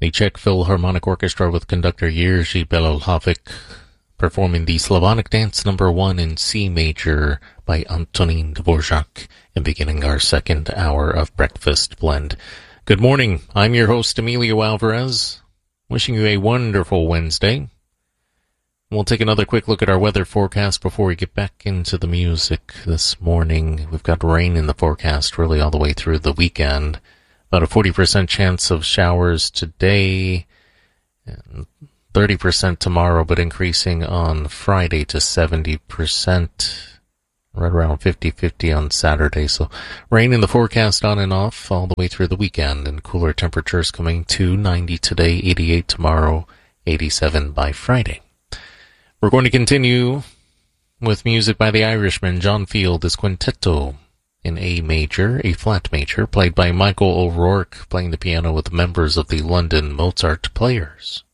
The Czech Philharmonic Orchestra with conductor Jiří Bělohlávek performing the Slavonic Dance No. 1 in C major by Antonín Dvořák, and beginning our second hour of Breakfast Blend. Good morning. I'm your host, Emilio Alvarez, wishing you a wonderful Wednesday. We'll take another quick look at our weather forecast before we get back into the music this morning. We've got rain in the forecast really all the way through the weekend. About a 40% chance of showers today, and 30% tomorrow, but increasing on Friday to 70%, right around 50-50 on Saturday. So rain in the forecast on and off all the way through the weekend, and cooler temperatures coming to 90 today, 88 tomorrow, 87 by Friday. We're going to continue with music by the Irishman John Field, his quintetto in A major, A flat major, played by Michael O'Rourke, playing the piano with members of the London Mozart Players.